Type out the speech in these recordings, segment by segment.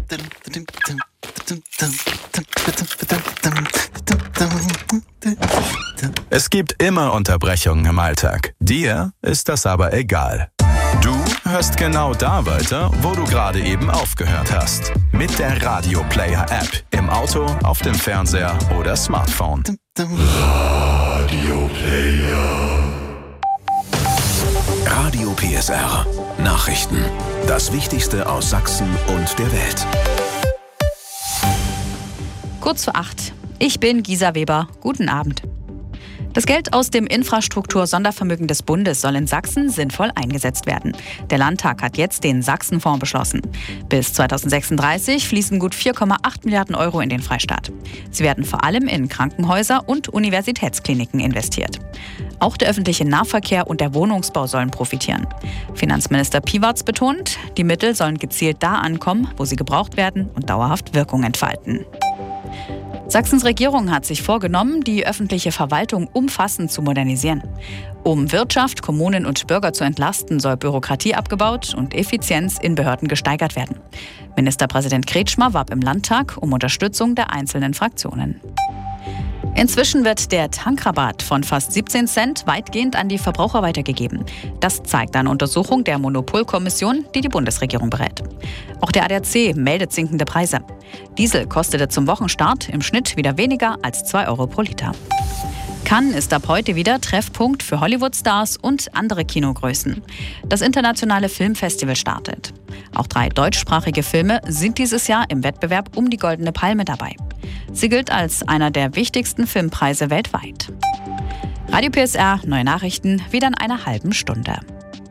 Es gibt immer Unterbrechungen im Alltag. Dir ist das aber egal. Du hörst genau da weiter, wo du gerade eben aufgehört hast. Mit der Radio Player App. Im Auto, auf dem Fernseher oder Smartphone. Radio Player. Radio PSR. Nachrichten. Das Wichtigste aus Sachsen und der Welt. Kurz vor 8. Ich bin Gisa Weber. Guten Abend. Das Geld aus dem Infrastruktur-Sondervermögen des Bundes soll in Sachsen sinnvoll eingesetzt werden. Der Landtag hat jetzt den Sachsenfonds beschlossen. Bis 2036 fließen gut 4,8 Milliarden Euro in den Freistaat. Sie werden vor allem in Krankenhäuser und Universitätskliniken investiert. Auch der öffentliche Nahverkehr und der Wohnungsbau sollen profitieren. Finanzminister Piwarz betont, die Mittel sollen gezielt da ankommen, wo sie gebraucht werden und dauerhaft Wirkung entfalten. Sachsens Regierung hat sich vorgenommen, die öffentliche Verwaltung umfassend zu modernisieren. Um Wirtschaft, Kommunen und Bürger zu entlasten, soll Bürokratie abgebaut und Effizienz in Behörden gesteigert werden. Ministerpräsident Kretschmer warb im Landtag um Unterstützung der einzelnen Fraktionen. Inzwischen wird der Tankrabatt von fast 17 Cent weitgehend an die Verbraucher weitergegeben. Das zeigt eine Untersuchung der Monopolkommission, die die Bundesregierung berät. Auch der ADAC meldet sinkende Preise. Diesel kostete zum Wochenstart im Schnitt wieder weniger als 2 Euro pro Liter. Cannes ist ab heute wieder Treffpunkt für Hollywood-Stars und andere Kinogrößen. Das internationale Filmfestival startet. Auch 3 deutschsprachige Filme sind dieses Jahr im Wettbewerb um die Goldene Palme dabei. Sie gilt als einer der wichtigsten Filmpreise weltweit. Radio PSR, neue Nachrichten, wieder in einer halben Stunde.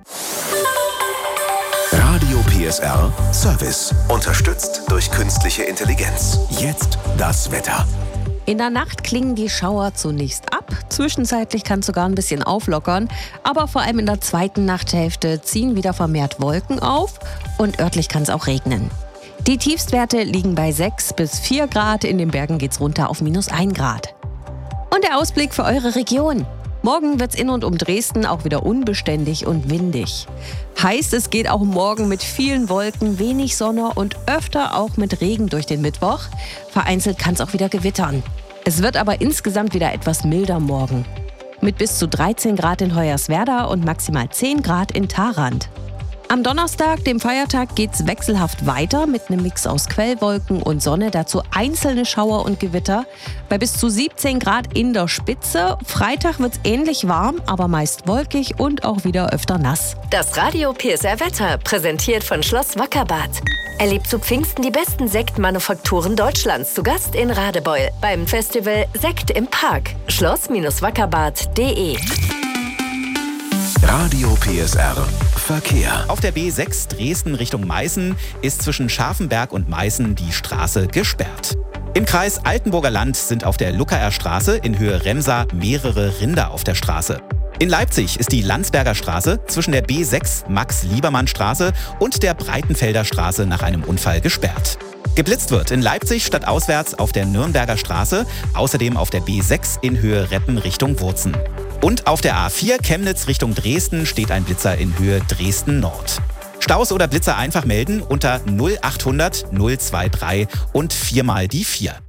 Radio PSR Service. Unterstützt durch künstliche Intelligenz. Jetzt das Wetter. In der Nacht klingen die Schauer zunächst ab. Zwischenzeitlich kann es sogar ein bisschen auflockern. Aber vor allem in der zweiten Nachthälfte ziehen wieder vermehrt Wolken auf und örtlich kann es auch regnen. Die Tiefstwerte liegen bei 6 bis 4 Grad. In den Bergen geht's runter auf -1 Grad. Und der Ausblick für eure Region. Morgen wird's in und um Dresden auch wieder unbeständig und windig. Heißt, es geht auch morgen mit vielen Wolken, wenig Sonne und öfter auch mit Regen durch den Mittwoch. Vereinzelt kann es auch wieder gewittern. Es wird aber insgesamt wieder etwas milder morgen. Mit bis zu 13 Grad in Hoyerswerda und maximal 10 Grad in Tharandt. Am Donnerstag, dem Feiertag, geht's wechselhaft weiter mit einem Mix aus Quellwolken und Sonne, dazu einzelne Schauer und Gewitter bei bis zu 17 Grad in der Spitze. Freitag wird's ähnlich warm, aber meist wolkig und auch wieder öfter nass. Das Radio PSR Wetter, präsentiert von Schloss Wackerbarth. Erlebt zu Pfingsten die besten Sektmanufakturen Deutschlands. Zu Gast in Radebeul beim Festival Sekt im Park. Schloss-wackerbarth.de. Radio PSR Verkehr. Auf der B6 Dresden Richtung Meißen ist zwischen Scharfenberg und Meißen die Straße gesperrt. Im Kreis Altenburger Land sind auf der Luckerer Straße in Höhe Remsa mehrere Rinder auf der Straße. In Leipzig ist die Landsberger Straße zwischen der B6 Max-Liebermann-Straße und der Breitenfelder Straße nach einem Unfall gesperrt. Geblitzt wird in Leipzig stadtauswärts auf der Nürnberger Straße, außerdem auf der B6 in Höhe Reppen Richtung Wurzen. Und auf der A4 Chemnitz Richtung Dresden steht ein Blitzer in Höhe Dresden Nord. Staus oder Blitzer einfach melden unter 0800 023 und 4 mal die 4.